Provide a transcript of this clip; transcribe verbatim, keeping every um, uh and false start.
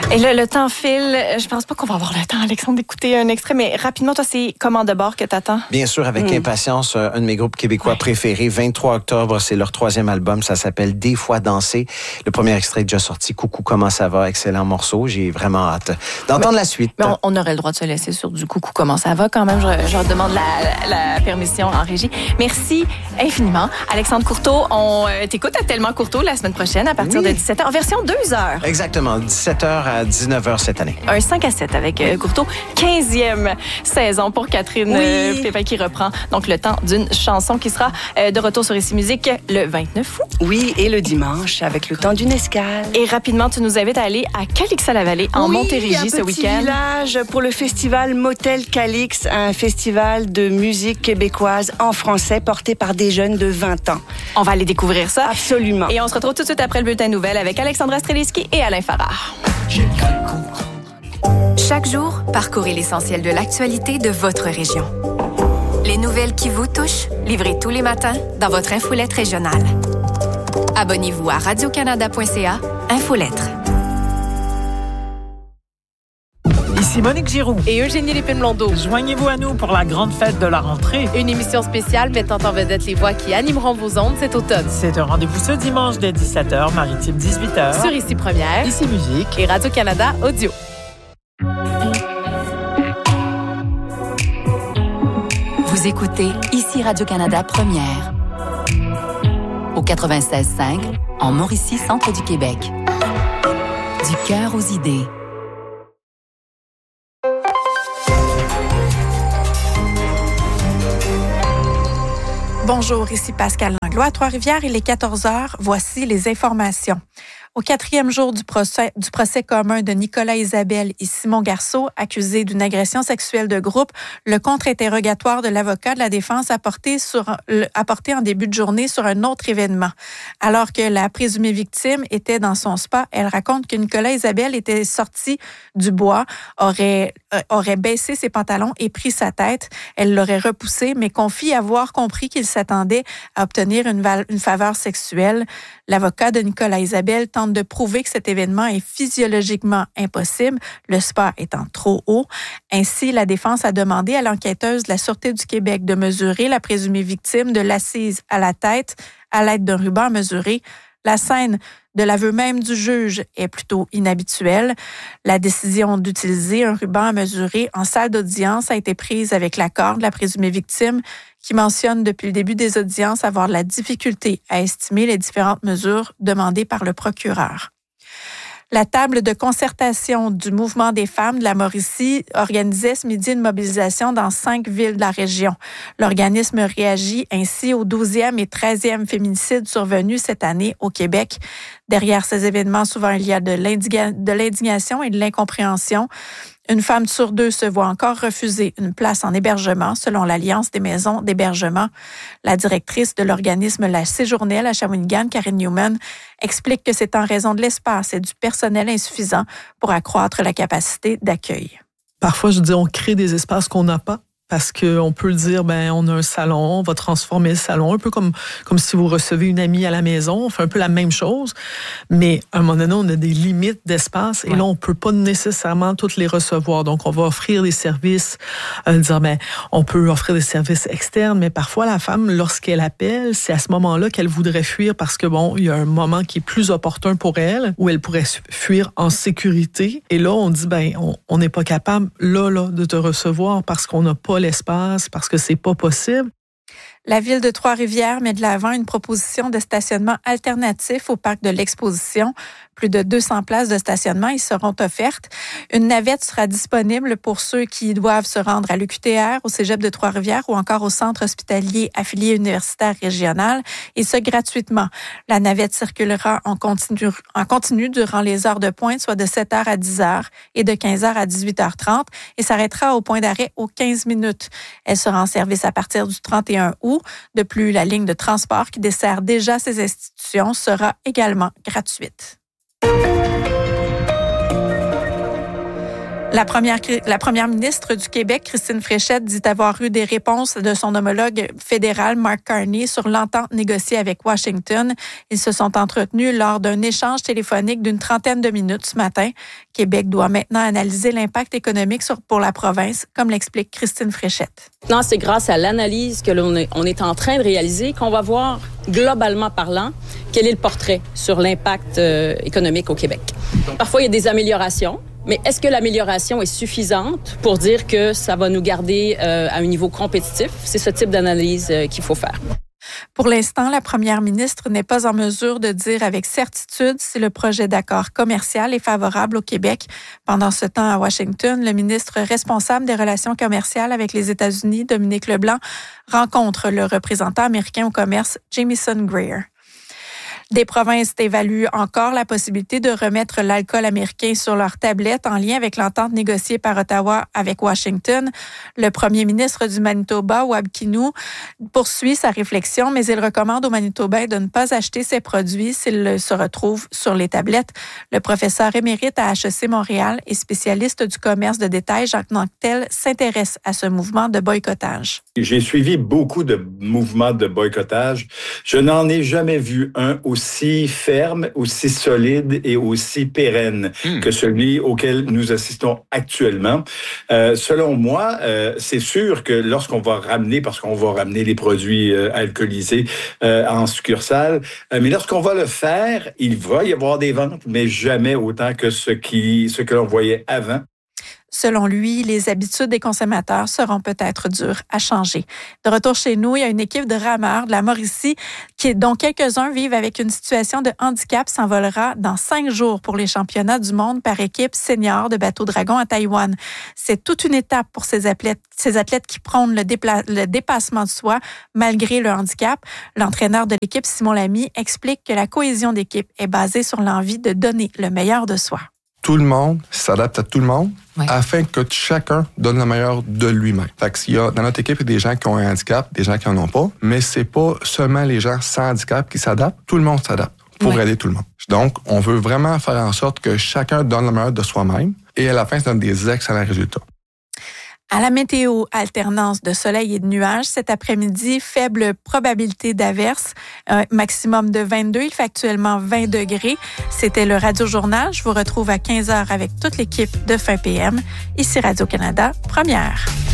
Et là, le temps file. Je pense pas qu'on va avoir le temps, Alexandre, d'écouter un extrait, mais rapidement, toi, c'est Commande de bord que t'attends? Bien sûr, avec mmh. impatience, un de mes groupes québécois ouais. préférés. vingt-trois octobre, c'est leur troisième album. Ça s'appelle Des fois danser. Le premier extrait est déjà sorti. Coucou, comment ça va? Excellent morceau. J'ai vraiment hâte d'entendre mais, la suite. Mais on, on aurait le droit de se laisser sur du coucou, comment ça va quand même. Je, je demande la, la, la permission en régie. Merci infiniment. Alexandre Courteau, on euh, t'écoute à Tellement Courteau la semaine prochaine à partir oui. de dix-sept heures, en version deux heures. Exactement, dix-sept heures à dix-neuf heures cette année. Un cinq à sept avec euh, Courteau. quinzième saison pour Catherine oui. euh, Pépin qui reprend donc le temps d'une chanson qui sera euh, de retour sur Ici Musique le vingt-neuf août. Oui, et le dimanche avec le temps d'une escale. Et rapidement, tu nous invites à aller à Calixa-la-Vallée en oui, Montérégie ce week-end. Village pour le festival Motel Calix, un festival de musique québécoise en français porté par des jeunes de vingt ans. On va aller découvrir ça. Absolument. Et on se retrouve tout de suite après le bulletin de nouvelles avec Alexandra Streliski et Alain Farrar. Chaque jour, parcourez l'essentiel de l'actualité de votre région. Les nouvelles qui vous touchent, livrées tous les matins dans votre infolette régionale. Abonnez-vous à radio canada point c a, Infolettre. Ici Monique Giroux et Eugénie Lépine-Blondeau. Joignez-vous à nous pour la grande fête de la rentrée. Une émission spéciale mettant en vedette les voix qui animeront vos ondes cet automne. C'est un rendez-vous ce dimanche dès dix-sept heures, maritime dix-huit heures. Sur Ici Première, Ici Musique et Radio-Canada Audio. Vous écoutez Ici Radio-Canada Première. Au quatre-vingt-seize cinq, en Mauricie, centre du Québec. Du cœur aux idées. Bonjour, ici Pascal Langlois à Trois-Rivières. Il est quatorze heures. Voici les informations. Au quatrième jour du procès, du procès commun de Nicolas Isabelle et Simon Garceau, accusés d'une agression sexuelle de groupe, le contre-interrogatoire de l'avocat de la défense a porté, sur, a porté en début de journée sur un autre événement. Alors que la présumée victime était dans son spa, elle raconte que Nicolas Isabelle était sorti du bois, aurait, euh, aurait baissé ses pantalons et pris sa tête. Elle l'aurait repoussé, mais confie avoir compris qu'il s'attendait à obtenir une, val- une faveur sexuelle. L'avocat de Nicolas Isabelle tente de prouver que cet événement est physiologiquement impossible, le spa étant trop haut. Ainsi, la défense a demandé à l'enquêteuse de la Sûreté du Québec de mesurer la présumée victime de l'assise à la tête à l'aide d'un ruban à mesurer. La scène de l'aveu même du juge est plutôt inhabituelle. La décision d'utiliser un ruban à mesurer en salle d'audience a été prise avec l'accord de la présumée victime qui mentionne depuis le début des audiences avoir de la difficulté à estimer les différentes mesures demandées par le procureur. La table de concertation du Mouvement des femmes de la Mauricie organisait ce midi une mobilisation dans cinq villes de la région. L'organisme réagit ainsi au douzième et treizième féminicides survenus cette année au Québec. Derrière ces événements, souvent, il y a de, l'indigna- de l'indignation et de l'incompréhension. Une femme sur deux se voit encore refuser une place en hébergement, selon l'Alliance des maisons d'hébergement. La directrice de l'organisme La Séjournelle à Shawinigan, Karine Newman, explique que c'est en raison de l'espace et du personnel insuffisant pour accroître la capacité d'accueil. Parfois, je dis, on crée des espaces qu'on n'a pas. Parce qu'on peut dire, ben, on a un salon, on va transformer le salon, un peu comme, comme si vous recevez une amie à la maison, on fait un peu la même chose, mais à un moment donné, on a des limites d'espace et ouais. là, on ne peut pas nécessairement toutes les recevoir. Donc, on va offrir des services, euh, dire, ben, on peut offrir des services externes, mais parfois, la femme, lorsqu'elle appelle, c'est à ce moment-là qu'elle voudrait fuir parce que, bon, il y a un moment qui est plus opportun pour elle, où elle pourrait fuir en sécurité. Et là, on dit, ben, on n'est pas capable, là, là, de te recevoir parce qu'on n'a pas l'espace, parce que c'est pas possible. La Ville de Trois-Rivières met de l'avant une proposition de stationnement alternatif au parc de l'Exposition. Plus de deux cents places de stationnement y seront offertes. Une navette sera disponible pour ceux qui doivent se rendre à l'U Q T R, au Cégep de Trois-Rivières ou encore au centre hospitalier affilié universitaire régional, et ce gratuitement. La navette circulera en continu, en continu durant les heures de pointe, soit de sept heures à dix heures et de quinze heures à dix-huit heures trente, et s'arrêtera au point d'arrêt aux quinze minutes. Elle sera en service à partir du trente et un août. De plus, la ligne de transport qui dessert déjà ces institutions sera également gratuite. La première, la première ministre du Québec, Christine Fréchette, dit avoir eu des réponses de son homologue fédéral, Mark Carney, sur l'entente négociée avec Washington. Ils se sont entretenus lors d'un échange téléphonique d'une trentaine de minutes ce matin. Québec doit maintenant analyser l'impact économique sur, pour la province, comme l'explique Christine Fréchette. Non, c'est grâce à l'analyse que l'on est, on est en train de réaliser qu'on va voir, globalement parlant, quel est le portrait sur l'impact euh, économique au Québec. Parfois, il y a des améliorations. Mais est-ce que l'amélioration est suffisante pour dire que ça va nous garder euh, à un niveau compétitif? C'est ce type d'analyse euh, qu'il faut faire. Pour l'instant, la première ministre n'est pas en mesure de dire avec certitude si le projet d'accord commercial est favorable au Québec. Pendant ce temps, à Washington, le ministre responsable des relations commerciales avec les États-Unis, Dominique Leblanc, rencontre le représentant américain au commerce, Jamieson Greer. Des provinces évaluent encore la possibilité de remettre l'alcool américain sur leurs tablettes en lien avec l'entente négociée par Ottawa avec Washington. Le premier ministre du Manitoba, Wab Kinew, poursuit sa réflexion, mais il recommande aux Manitobains de ne pas acheter ces produits s'ils se retrouvent sur les tablettes. Le professeur émérite à H E C Montréal et spécialiste du commerce de détail, Jacques Nantel, s'intéresse à ce mouvement de boycottage. J'ai suivi beaucoup de mouvements de boycottage. Je n'en ai jamais vu un aussi ferme, aussi solide et aussi pérenne mmh. que celui auquel nous assistons actuellement. Euh, selon moi, euh, c'est sûr que lorsqu'on va ramener, parce qu'on va ramener les produits euh, alcoolisés euh, en succursale, euh, mais lorsqu'on va le faire, il va y avoir des ventes, mais jamais autant que ce qui, ce que l'on voyait avant. Selon lui, les habitudes des consommateurs seront peut-être dures à changer. De retour chez nous, il y a une équipe de rameurs de la Mauricie qui, dont quelques-uns vivent avec une situation de handicap, s'envolera dans cinq jours pour les championnats du monde par équipe senior de bateau dragon à Taïwan. C'est toute une étape pour ces athlètes, ces athlètes qui prônent le, dépla- le dépassement de soi malgré le handicap. L'entraîneur de l'équipe, Simon Lamy, explique que la cohésion d'équipe est basée sur l'envie de donner le meilleur de soi. Tout le monde s'adapte à tout le monde oui. afin que chacun donne le meilleur de lui-même. Fait que s'il y a dans notre équipe des gens qui ont un handicap, des gens qui en ont pas, mais c'est pas seulement les gens sans handicap qui s'adaptent, tout le monde s'adapte pour oui. aider tout le monde. Donc, on veut vraiment faire en sorte que chacun donne le meilleur de soi-même et à la fin, ça donne des excellents résultats. À la météo, alternance de soleil et de nuages. Cet après-midi, faible probabilité d'averse, un maximum de vingt-deux. Il fait actuellement vingt degrés. C'était le Radio-Journal. Je vous retrouve à quinze heures avec toute l'équipe de Fin P M. Ici Radio-Canada, première.